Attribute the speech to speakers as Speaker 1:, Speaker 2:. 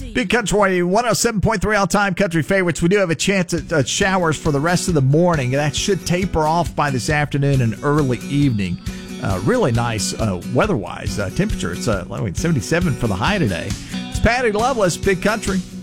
Speaker 1: Big Country 107.3 all-time country favorites. We do have a chance at showers for the rest of the morning. That should taper off by this afternoon and early evening. Really nice weather-wise temperature. It's 77 for the high today. It's Patty Loveless, Big Country.